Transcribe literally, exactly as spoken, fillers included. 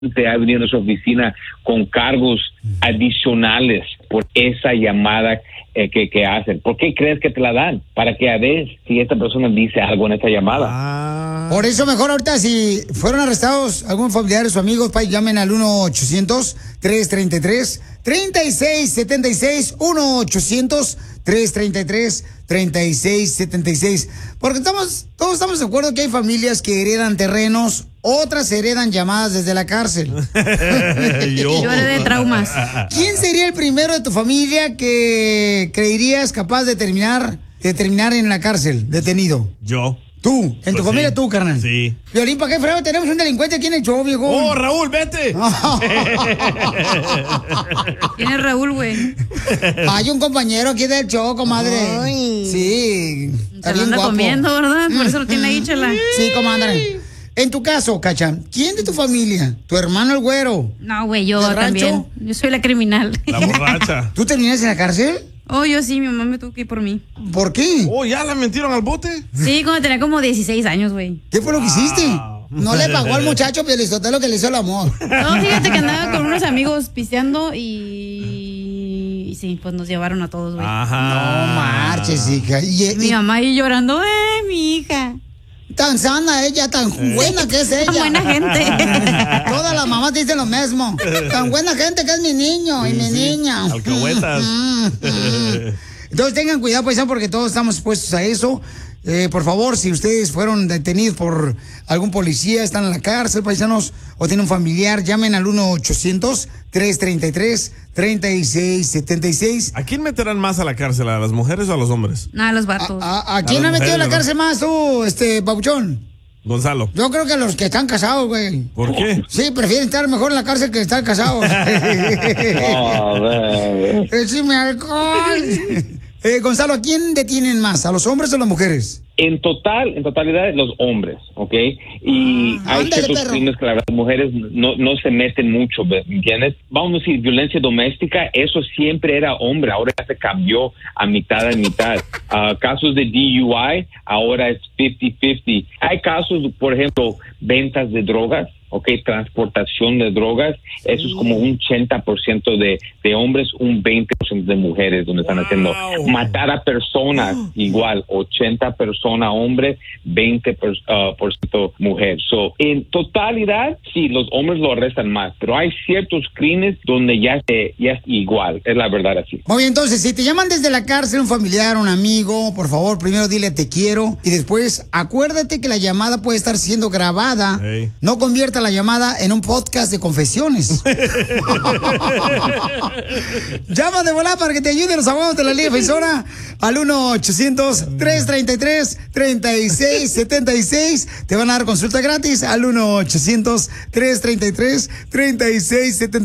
te ha venido a su oficina con cargos adicionales por esa llamada eh, que, que hacen. ¿Por qué crees que te la dan? Para que a ver si esta persona dice algo en esta llamada. Ah. Por eso mejor ahorita si fueron arrestados algunos familiares o amigos, pa, llamen al uno ochocientos, tres treinta y tres, treinta y seis setenta y seis, uno ochocientos, tres treinta y tres, treinta y seis setenta y seis. Porque estamos, todos estamos de acuerdo que hay familias que heredan terrenos, otras heredan llamadas desde la cárcel. Yo. Yo heredé traumas. ¿Quién sería el primero de tu familia que creerías capaz de terminar, de terminar en la cárcel, detenido? Yo. Tú, en pues tu familia sí. tú, carnal. Sí. Violín, ¿para qué frego? Tenemos un delincuente aquí en el show, viejo. Oh, Raúl, vete. ¿Quién es Raúl, güey? Hay un compañero aquí del show, comadre. Ay. Sí. Se lo anda guapo. Comiendo, ¿verdad? Por eso lo tiene ahí, chela. Sí, comadre. En tu caso, Cacha, ¿quién de tu familia? ¿Tu hermano el güero? No, güey, yo también. Yo soy la criminal. La borracha. ¿Tú terminaste en la cárcel? Oh, yo sí, mi mamá me tuvo que ir por mí. ¿Por qué? Oh, ¿ya la metieron al bote? Sí, cuando tenía como dieciséis años, güey. ¿Qué fue lo que hiciste? No le pagó al muchacho Pelizotelo que le hizo el amor. No, fíjate que andaba con unos amigos pisteando y... y sí, pues nos llevaron a todos, güey. Ajá. No marches, hija. Y, y... Mi mamá ahí llorando, ¡eh, mi hija! Tan sana ella, tan buena que es ella. Tan buena gente. Todas las mamás dicen lo mismo. Tan buena gente que es mi niño y sí, mi sí. niña. Alcahuetas. Entonces tengan cuidado, paisano, porque todos estamos expuestos a eso. Eh, por favor, si ustedes fueron detenidos por algún policía, están en la cárcel, paisanos, o tienen un familiar, llamen al uno ochocientos, tres treinta y tres, treinta y seis setenta y seis. ¿A quién meterán más a la cárcel? ¿A las mujeres o a los hombres? No, a los vatos. ¿A, a, a quién ha metido en la cárcel más tú, este, Pabuchón? Gonzalo. Yo creo que los que están casados, güey. ¿Por qué? Sí, prefieren estar mejor en la cárcel que estar casados. Oh, ¡Échame alcohol! Eh, Gonzalo, ¿a quién detienen más? ¿A los hombres o a las mujeres? En total, en totalidad, los hombres, ¿ok? Y Ah, hay ándale, ciertos perro. crímenes que la verdad, las mujeres no, no se meten mucho, ¿me entiendes? Vamos a decir, violencia doméstica, eso siempre era hombre, ahora ya se cambió a mitad a mitad. Uh, casos de D U I, ahora es cincuenta cincuenta. Hay casos, por ejemplo, ventas de drogas, ¿ok? Transportación de drogas, eso es como un ochenta por ciento de, de hombres, un veinte por ciento de mujeres, donde están haciendo matar a personas, igual, ochenta personas hombres, veinte por ciento mujer. So, en totalidad, sí, los hombres lo arrestan más, pero hay ciertos crímenes donde ya, se, ya es igual, es la verdad así. Muy bien, entonces, si te llaman desde la cárcel, un familiar, un amigo, por favor, primero dile te quiero y después acuérdate que la llamada puede estar siendo grabada. Hey. No convierta la llamada en un podcast de confesiones. Llama de volada para que te ayuden los abogados de la Liga Defensora al uno ochocientos, tres treinta y tres, treinta y seis setenta y seis. Te van a dar consulta gratis al uno ochocientos, tres treinta y tres, treinta y seis setenta y seis.